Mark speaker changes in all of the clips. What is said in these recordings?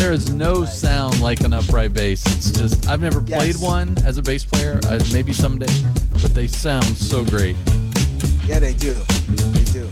Speaker 1: There is no sound like an upright bass. It's just, I've never played one as a bass player. Maybe someday, but they sound so great.
Speaker 2: Yeah, they do. They do.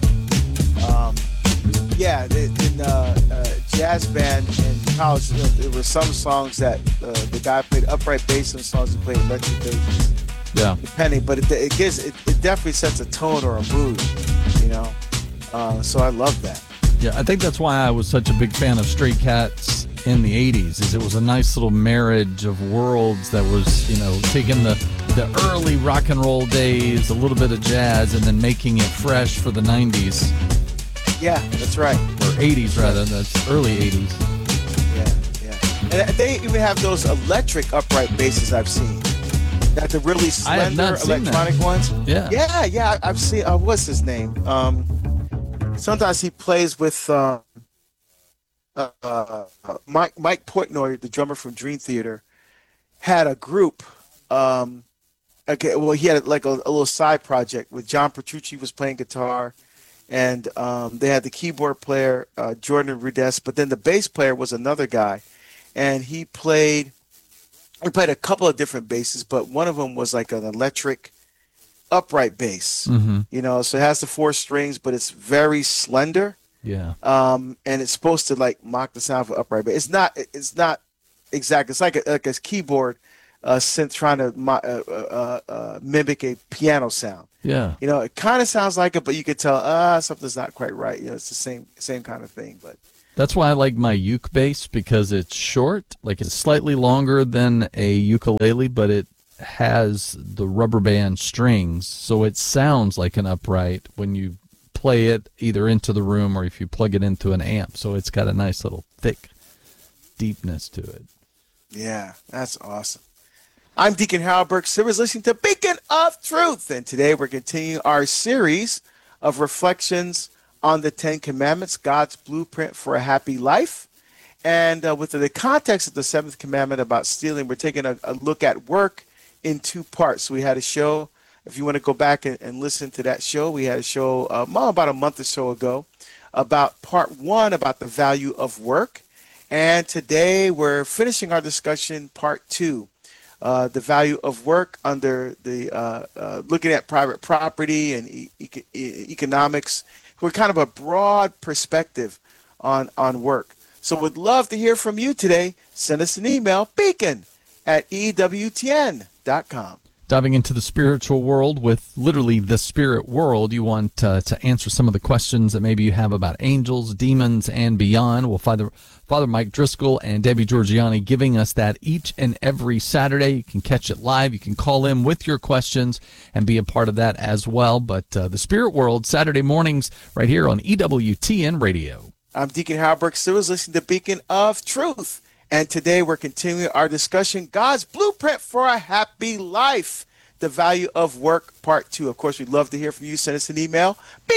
Speaker 2: In jazz band in college, there were some songs that the guy played upright bass, and songs he played electric bass.
Speaker 1: Yeah.
Speaker 2: Depending, but it definitely sets a tone or a mood, you know. So I love that.
Speaker 1: Yeah, I think that's why I was such a big fan of Stray Cats in the 80s, is it was a nice little marriage of worlds that was, you know, taking the early rock and roll days, a little bit of jazz, and then making it fresh for the 90s.
Speaker 2: Yeah, that's right.
Speaker 1: Or 80s, rather. That's early 80s.
Speaker 2: Yeah. And they even have those electric upright basses I've seen. That the really slender electronic ones.
Speaker 1: Yeah.
Speaker 2: Yeah. I've seen. What's his name? Sometimes he plays with Mike Portnoy, the drummer from Dream Theater, had a group. He had like a little side project with John Petrucci was playing guitar, and they had the keyboard player Jordan Rudess, but then the bass player was another guy, and he played a couple of different basses, but one of them was like an electric upright bass.
Speaker 1: Mm-hmm.
Speaker 2: You know, so it has the 4 strings, but it's very slender.
Speaker 1: Yeah.
Speaker 2: And it's supposed to like mock the sound of upright bass. It's not exact. It's like a keyboard synth trying to mimic a piano sound.
Speaker 1: Yeah.
Speaker 2: You know, it kind of sounds like it, but you could tell something's not quite right. You know, it's the same kind of thing. But
Speaker 1: that's why I like my uke bass, because it's short, like it's slightly longer than a ukulele, but it has the rubber band strings, so it sounds like an upright when you play it either into the room or if you plug it into an amp. So it's got a nice little thick deepness to it.
Speaker 2: Yeah, that's awesome. I'm Deacon Harold Burke Sivers, listening to Beacon of Truth, and today we're continuing our series of reflections on the 10 Commandments, God's blueprint for a happy life. And within the context of the 7th commandment about stealing, we're taking a look at work in 2 parts. We had a show, if you want to go back and listen to that show, we had a show about a month or so ago about part 1, about the value of work. And today we're finishing our discussion, part 2, the value of work under the looking at private property and economics. We're kind of a broad perspective on work. So we'd love to hear from you today. Send us an email, beacon@ewtn.com.
Speaker 1: Diving into the spiritual world with literally the spirit world, you want to answer some of the questions that maybe you have about angels, demons, and beyond. Well, Father Mike Driscoll and Debbie Georgiani giving us that each and every Saturday. You can catch it live. You can call in with your questions and be a part of that as well. But the spirit world, Saturday mornings right here on EWTN Radio.
Speaker 2: I'm Deacon Harold Burke Sivers, listening to Beacon of Truth. And today we're continuing our discussion, God's blueprint for a happy life, the value of work, part 2. Of course, we'd love to hear from you. Send us an email,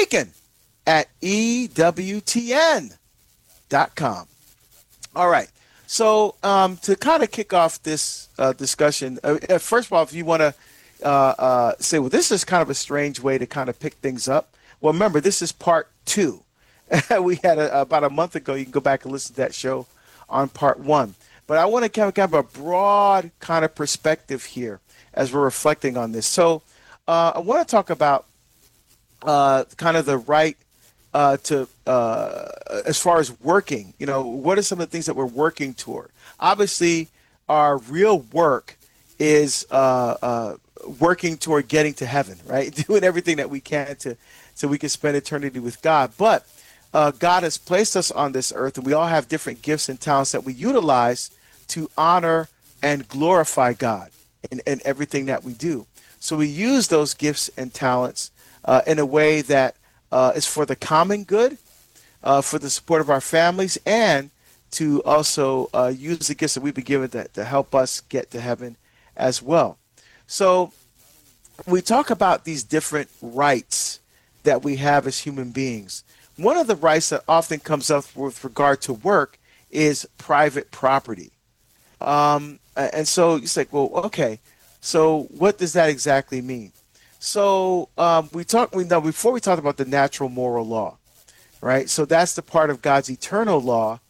Speaker 2: beacon@ewtn.com. All right. So to kind of kick off this discussion, first of all, if you want to say, well, this is kind of a strange way to kind of pick things up. Well, remember, this is part 2. We had about a month ago. You can go back and listen to that show on part 1. But I want to kind of have a broad kind of perspective here as we're reflecting on this. So I want to talk about kind of the right to as far as working. You know, what are some of the things that we're working toward? Obviously, our real work is working toward getting to heaven, right? Doing everything that we can so we can spend eternity with God. But God has placed us on this earth, and we all have different gifts and talents that we utilize to honor and glorify God in everything that we do. So we use those gifts and talents in a way that is for the common good, for the support of our families, and to also use the gifts that we've been given to help us get to heaven as well. So we talk about these different rights that we have as human beings. One of the rights that often comes up with regard to work is private property. And so it's like, well, okay, so what does that exactly mean? So before we talked about the natural moral law, right? So that's the part of God's eternal law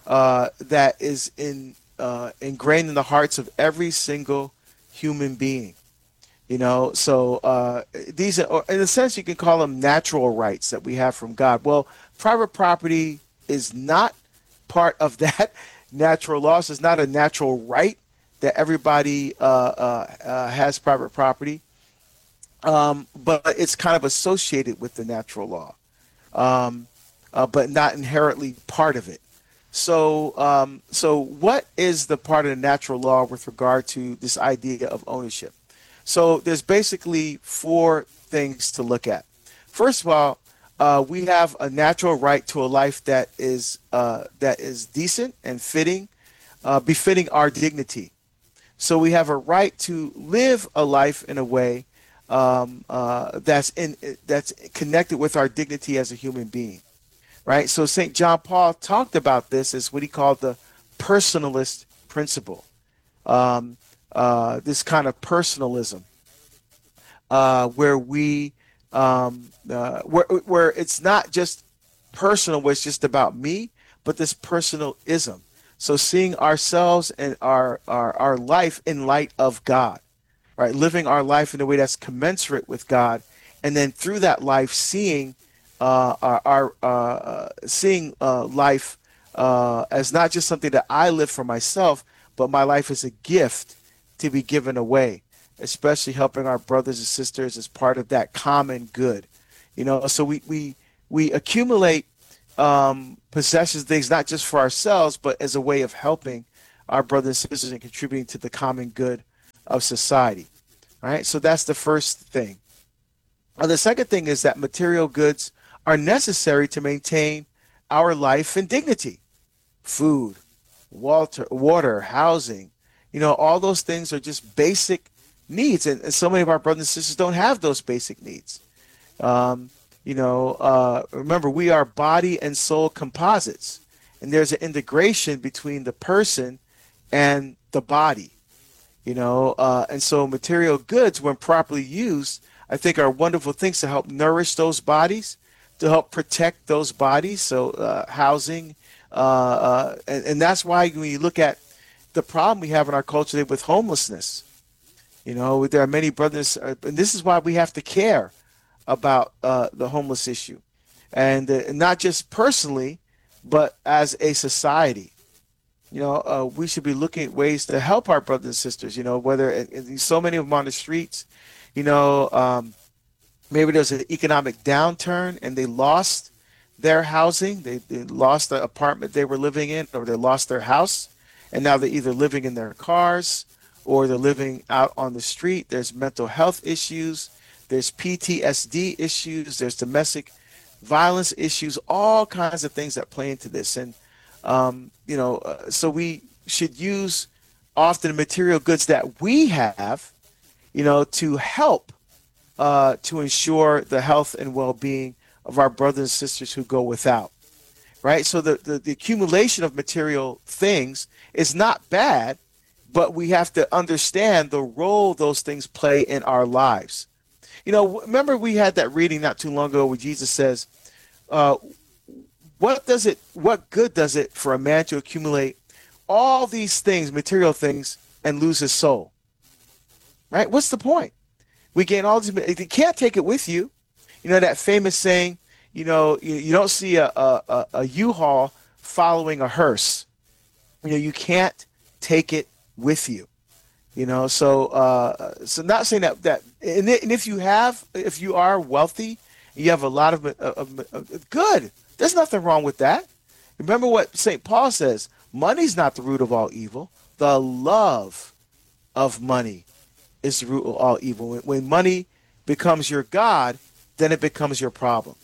Speaker 2: that is ingrained in the hearts of every single human being. So these are, or in a sense, you can call them natural rights that we have from God. Well, private property is not part of that natural law. So it's not a natural right that everybody has private property, but it's kind of associated with the natural law, but not inherently part of it. So what is the part of the natural law with regard to this idea of ownership? So there's basically four things to look at. First of all, we have a natural right to a life that is decent and befitting our dignity. So we have a right to live a life in a way that's connected with our dignity as a human being, right? So St. John Paul talked about this as what he called the personalist principle. This kind of personalism, where where it's not just personal, where it's just about me, but this personalism. So seeing ourselves and our life in light of God, right? Living our life in a way that's commensurate with God, and then through that life, seeing life as not just something that I live for myself, but my life is a gift to be given away, especially helping our brothers and sisters as part of that common good. So we accumulate possessions, things not just for ourselves, but as a way of helping our brothers and sisters and contributing to the common good of society. All right, so that's the first thing. The second thing is that material goods are necessary to maintain our life and dignity. Food, water, housing, all those things are just basic needs, and so many of our brothers and sisters don't have those basic needs. Remember, we are body and soul composites, and there's an integration between the person and the body. And so material goods, when properly used, I think are wonderful things to help nourish those bodies, to help protect those bodies. So housing, and that's why when you look at the problem we have in our culture with homelessness, there are many brothers, and this is why we have to care about the homeless issue, and not just personally, but as a society. We should be looking at ways to help our brothers and sisters. Whether so many of them on the streets, maybe there's an economic downturn and they lost their housing, they lost the apartment they were living in, or they lost their house, and now they're either living in their cars or they're living out on the street. There's mental health issues, there's PTSD issues, there's domestic violence issues, all kinds of things that play into this. And so we should use often the material goods that we have, to help to ensure the health and well-being of our brothers and sisters who go without, right? So the accumulation of material things is not bad, but we have to understand the role those things play in our lives. Remember we had that reading not too long ago where Jesus says, what good does it for a man to accumulate all these things, material things, and lose his soul? Right? What's the point? We gain all these, you can't take it with you. That famous saying, you don't see a U-Haul following a hearse. You can't take it with you. So not saying that and if you are wealthy, you have a lot of good. There's nothing wrong with that. Remember what St. Paul says, money's not the root of all evil. The love of money is the root of all evil. When money becomes your God, then it becomes your problem.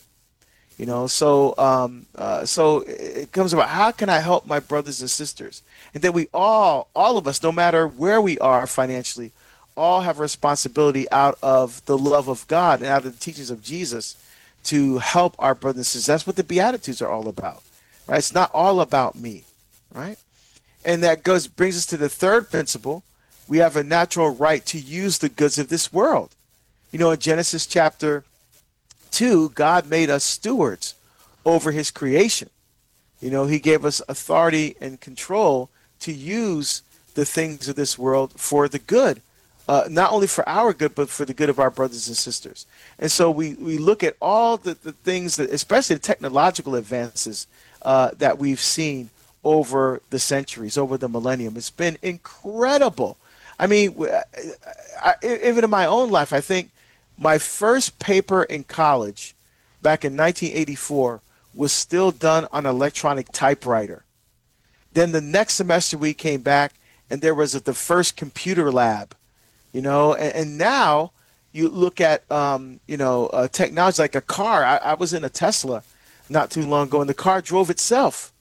Speaker 2: So it comes about, how can I help my brothers and sisters? And then we all of us, no matter where we are financially, all have a responsibility out of the love of God and out of the teachings of Jesus to help our brothers and sisters. That's what the Beatitudes are all about, right? It's not all about me, right? And that brings us to the third principle. We have a natural right to use the goods of this world. In Genesis chapter 2, God made us stewards over his creation. He gave us authority and control to use the things of this world for the good, not only for our good, but for the good of our brothers and sisters. And so we look at all the things that, especially the technological advances that we've seen over the centuries, over the millennium. It's been incredible. I mean, even in my own life, I think my first paper in college back in 1984 was still done on an electronic typewriter. Then the next semester we came back and there was the first computer lab, and now you look at, technology like a car. I was in a Tesla not too long ago and the car drove itself.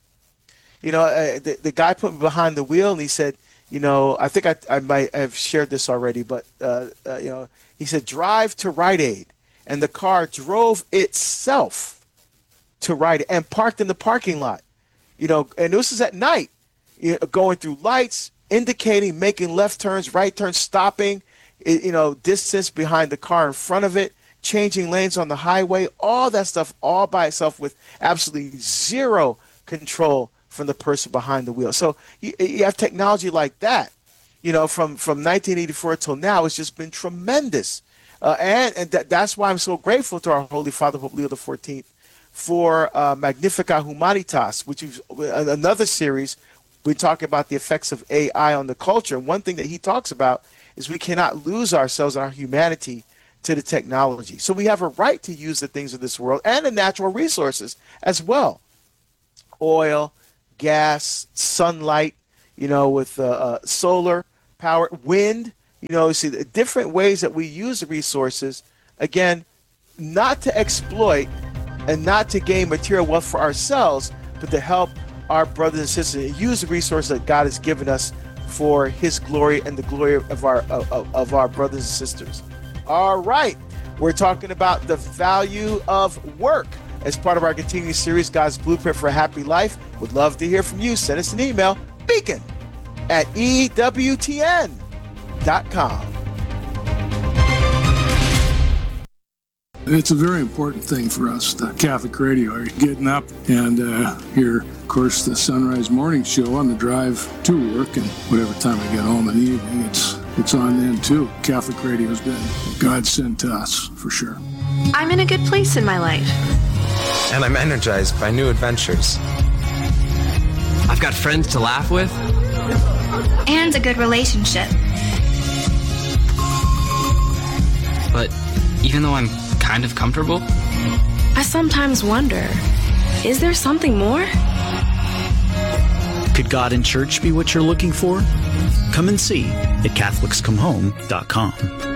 Speaker 2: The guy put me behind the wheel and he said, I think I might have shared this already, but, he said, drive to Rite Aid. And the car drove itself to Rite Aid and parked in the parking lot. And this is at night, going through lights, indicating, making left turns, right turns, stopping, distance behind the car in front of it, changing lanes on the highway, all that stuff all by itself with absolutely zero control from the person behind the wheel. So you have technology like that, from 1984 till now. It's just been tremendous. And that's why I'm so grateful to our Holy Father, Pope Leo XIV, for Magnificat Humanitas, which is another series. We talk about the effects of AI on the culture. And one thing that he talks about is we cannot lose ourselves and our humanity to the technology. So we have a right to use the things of this world and the natural resources as well. Oil, gas, sunlight, with solar power, wind, see the different ways that we use the resources, again, not to exploit and not to gain material wealth for ourselves, but to help our brothers and sisters use the resources that God has given us for his glory and the glory of our brothers and sisters. All right. We're talking about the value of work as part of our continuing series, God's Blueprint for a Happy Life. Would love to hear from you. Send us an email, beacon@ewtn.com.
Speaker 3: It's a very important thing for us, the Catholic radio. You're getting up and hear, of course, the Sunrise Morning Show on the drive to work, and whatever time I get home in the evening, it's on then too. Catholic radio has been God sent to us, for sure.
Speaker 4: I'm in a good place in my life.
Speaker 5: And I'm energized by new adventures.
Speaker 6: I've got friends to laugh with.
Speaker 7: And a good relationship.
Speaker 6: But even though I'm kind of comfortable,
Speaker 4: I sometimes wonder, is there something more?
Speaker 8: Could God and church be what you're looking for? Come and see at CatholicsComeHome.com.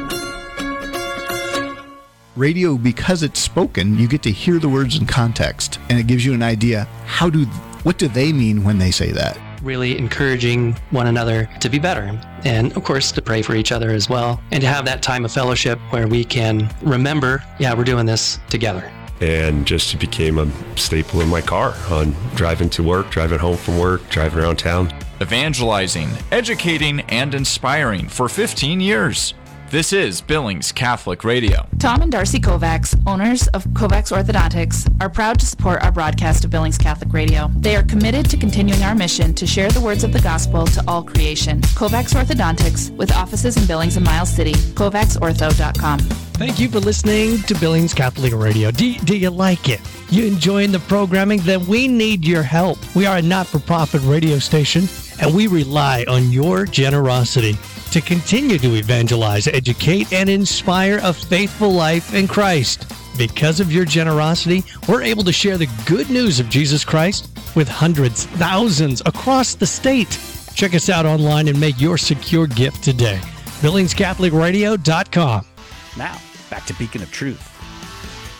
Speaker 9: Radio, because it's spoken, you get to hear the words in context, and it gives you an idea, what do they mean when they say that?
Speaker 10: Really encouraging one another to be better, and of course to pray for each other as well, and to have that time of fellowship where we can remember, we're doing this together.
Speaker 11: And just became a staple in my car on driving to work, driving home from work, driving around town.
Speaker 12: Evangelizing, educating, and inspiring for 15 years. This is Billings Catholic Radio.
Speaker 13: Tom and Darcy Kovacs, owners of Kovacs Orthodontics, are proud to support our broadcast of Billings Catholic Radio. They are committed to continuing our mission to share the words of the gospel to all creation. Kovacs Orthodontics, with offices in Billings and Miles City. KovacsOrtho.com.
Speaker 14: Thank you for listening to Billings Catholic Radio. Do you like it? You enjoying the programming? Then we need your help. We are a not-for-profit radio station, and we rely on your generosity to continue to evangelize, educate, and inspire a faithful life in Christ. Because of your generosity, we're able to share the good news of Jesus Christ with hundreds, thousands across the state. Check us out online and make your secure gift today. BillingsCatholicRadio.com.
Speaker 8: Now, back to Beacon of Truth.